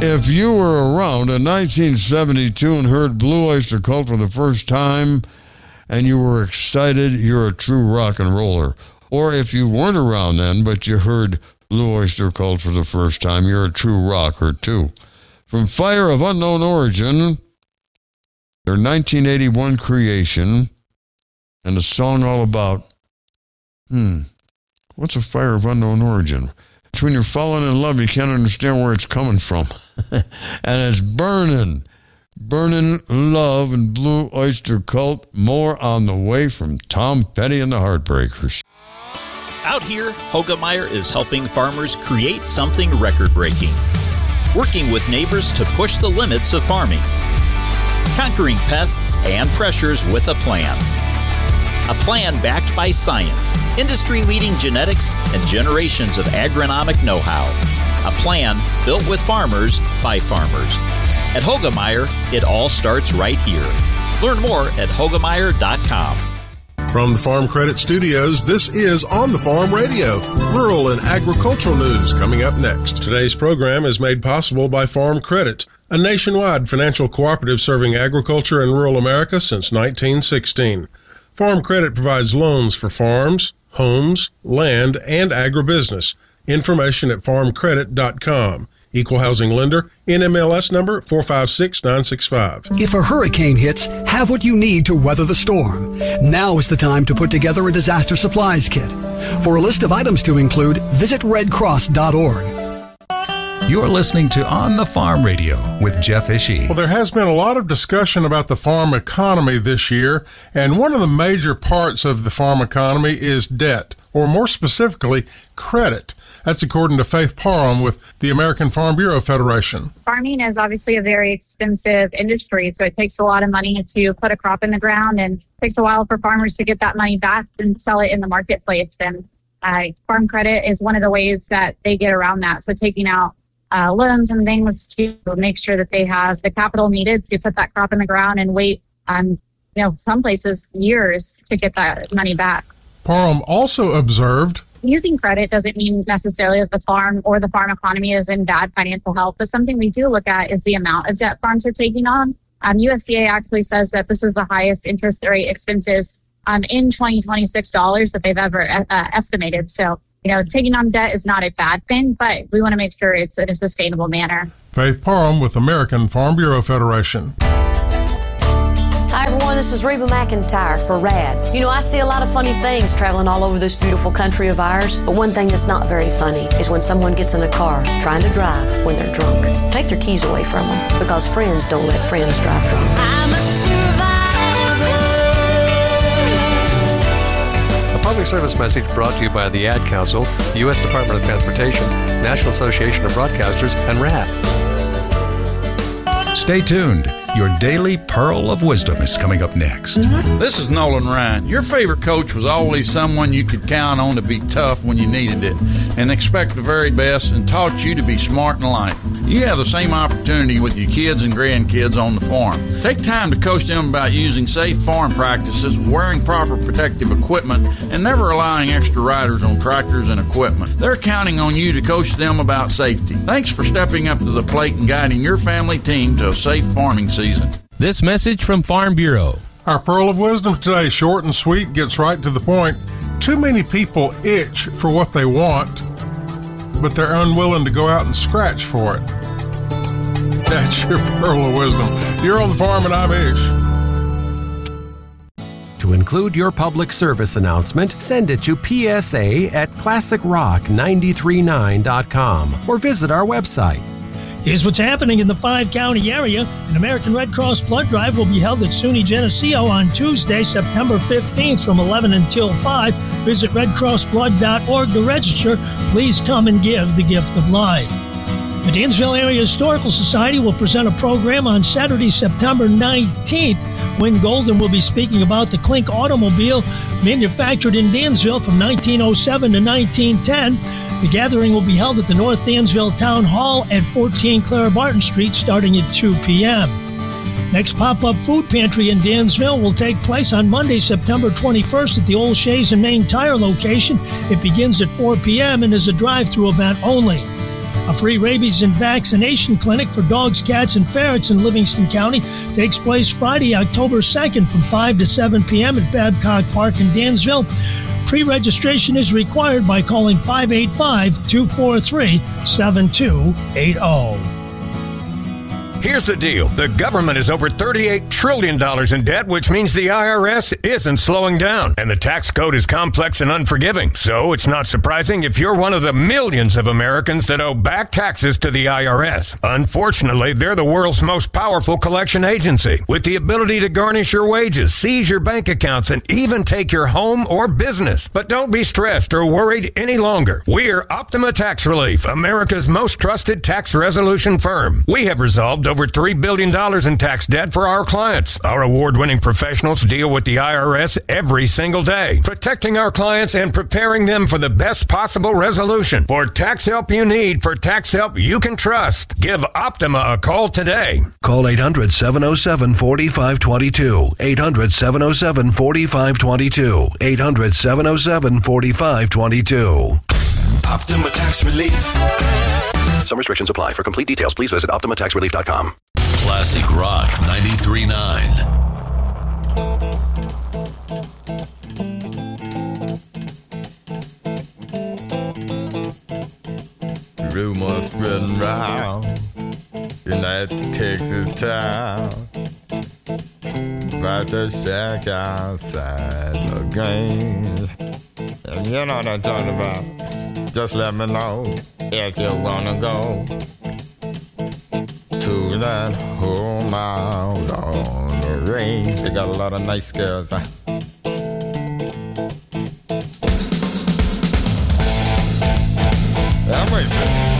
If you were around in 1972 and heard Blue Oyster Cult for the first time and you were excited, you're a true rock and roller. Or if you weren't around then, but you heard Blue Oyster Cult for the first time, you're a true rocker too. From Fire of Unknown Origin, their 1981 creation, and a song all about, what's a fire of unknown origin? It's when you're falling in love, you can't understand where it's coming from. And it's Burning Love and Blue Oyster Cult. More on the way from Tom Petty and the Heartbreakers. Out here, Hoegemeyer is helping farmers create something record-breaking. Working with neighbors to push the limits of farming. Conquering pests and pressures with a plan. A plan backed by science, industry-leading genetics, and generations of agronomic know-how. A plan built with farmers by farmers. At Hoegemeyer, it all starts right here. Learn more at Hoegemeyer.com. From the Farm Credit Studios, this is On the Farm Radio, rural and agricultural news coming up next. Today's program is made possible by Farm Credit, a nationwide financial cooperative serving agriculture and rural America since 1916. Farm Credit provides loans for farms, homes, land, and agribusiness. Information at farmcredit.com. Equal housing lender, NMLS number 456965. If a hurricane hits, have what you need to weather the storm. Now is the time to put together a disaster supplies kit. For a list of items to include, visit redcross.org. You're listening to On the Farm Radio with Jeff Ishii. Well, there has been a lot of discussion about the farm economy this year, and one of the major parts of the farm economy is debt, or more specifically, credit. That's according to Faith Parham with the American Farm Bureau Federation. Farming is obviously a very expensive industry, so it takes a lot of money to put a crop in the ground, and it takes a while for farmers to get that money back and sell it in the marketplace. And farm credit is one of the ways that they get around that. So taking out loans and things to make sure that they have the capital needed to put that crop in the ground and wait some places years to get that money back. Parham also observed, using credit doesn't mean necessarily that the farm or the farm economy is in bad financial health, but something we do look at is the amount of debt farms are taking on. USDA actually says that this is the highest interest rate expenses in 2026 dollars that they've ever estimated. So, taking on debt is not a bad thing, but we want to make sure it's in a sustainable manner. Faith Parham with American Farm Bureau Federation. Hi everyone, this is Reba McEntire for RAD. I see a lot of funny things traveling all over this beautiful country of ours, but one thing that's not very funny is when someone gets in a car trying to drive when they're drunk. Take their keys away from them, because friends don't let friends drive drunk. I'm a survivor. A public service message brought to you by the Ad Council, the U.S. Department of Transportation, National Association of Broadcasters, and RAD. Stay tuned. Your daily pearl of wisdom is coming up next. This is Nolan Ryan. Your favorite coach was always someone you could count on to be tough when you needed it and expect the very best, and taught you to be smart in life. You have the same opportunity with your kids and grandkids on the farm. Take time to coach them about using safe farm practices, wearing proper protective equipment, and never allowing extra riders on tractors and equipment. They're counting on you to coach them about safety. Thanks for stepping up to the plate and guiding your family team to a safe farming season. This message from Farm Bureau. Our pearl of wisdom today, short and sweet, gets right to the point. Too many people itch for what they want, but they're unwilling to go out and scratch for it. That's your pearl of wisdom. You're on the farm and I'm Ish. To include your public service announcement, send it to psa@classicrock939.com or visit our website. Here's what's happening in the 5-county area. An American Red Cross blood drive will be held at SUNY Geneseo on Tuesday, September 15th from 11 until 5. Visit redcrossblood.org to register. Please come and give the gift of life. The Dansville Area Historical Society will present a program on Saturday, September 19th. Wynn Golden will be speaking about the Klink automobile manufactured in Dansville from 1907 to 1910. The gathering will be held at the North Dansville Town Hall at 14 Clara Barton Street starting at 2 p.m. Next pop-up food pantry in Dansville will take place on Monday, September 21st at the Old Shays and Main Tire location. It begins at 4 p.m. and is a drive-through event only. A free rabies and vaccination clinic for dogs, cats, and ferrets in Livingston County takes place Friday, October 2nd from 5 to 7 p.m. at Babcock Park in Dansville. Pre-registration is required by calling 585-243-7280. Here's the deal. The government is over $38 trillion in debt, which means the IRS isn't slowing down. And the tax code is complex and unforgiving. So it's not surprising if you're one of the millions of Americans that owe back taxes to the IRS. Unfortunately, they're the world's most powerful collection agency, with the ability to garnish your wages, seize your bank accounts, and even take your home or business. But don't be stressed or worried any longer. We're Optima Tax Relief, America's most trusted tax resolution firm. We have resolved over $3 billion in tax debt for our clients. Our award-winning professionals deal with the IRS every single day, protecting our clients and preparing them for the best possible resolution. For tax help you need, for tax help you can trust, give Optima a call today. Call 800-707-4522. 800-707-4522. 800-707-4522. Optima Tax Relief. Some restrictions apply. For complete details, please visit OptimaTaxRelief.com. Classic Rock 93.9. Rumors spreading round in that Texas town about the shack outside the game. And you know what I'm talking about. Just let me know if you wanna go to that home out on the range. They got a lot of nice girls. That makes sense.